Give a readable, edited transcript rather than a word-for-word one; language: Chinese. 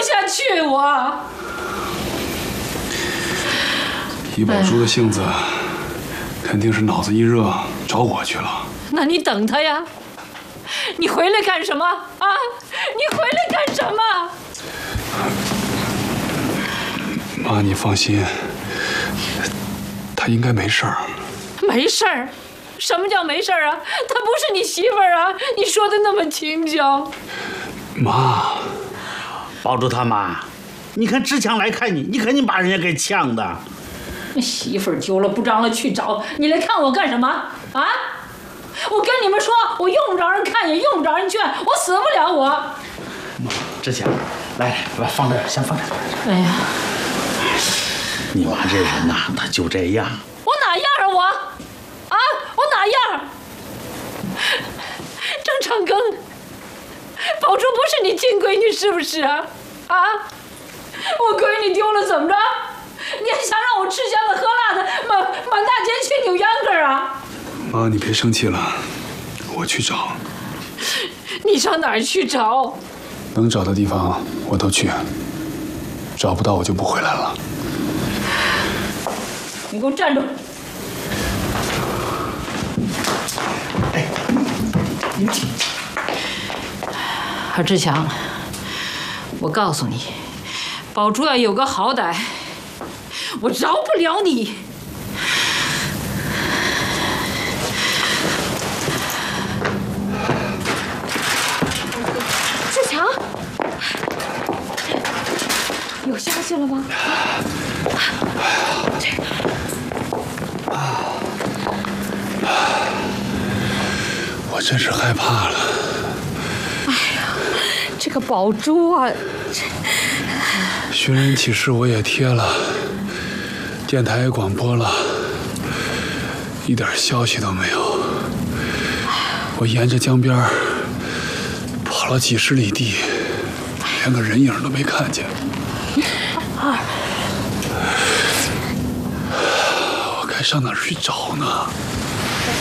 下去，我。 以宝珠的性子，肯定是脑子一热找我去了。 那你等他呀！你回来干什么啊？你回来干什么？ 妈，你放心，他应该没事儿。 没事儿？什么叫没事儿啊？她不是你媳妇儿啊！你说的那么轻巧。 妈， 宝珠他妈，你看志强来看你，你看你把人家给呛的。 媳妇儿丢了不张罗去找，你来看我干什么啊？我跟你们说，我用不着人看，也用不着人劝，我死不了我。 志强，来，放这儿，先放这儿。 哎呀， 你妈这人呐，她就这样。 我哪样啊我？啊，我哪样？郑长庚，宝珠不是你亲闺女是不是啊？啊，我闺女丢了怎么着？你还想让我吃香的喝辣的，满大街去扭秧歌啊？ 妈，你别生气了，我去找。 你上哪儿去找？ 能找的地方我都去，找不到我就不回来了。 你给我站住！ 哎，你们何志强，我告诉你，宝珠要有个好歹，我饶不了你。 志强，有消息了吗？ 我真是害怕了。 哎呀，这个宝珠啊， 寻人启事我也贴了，电台也广播了，一点消息都没有。我沿着江边跑了几十里地，连个人影都没看见。我该上哪儿去找呢？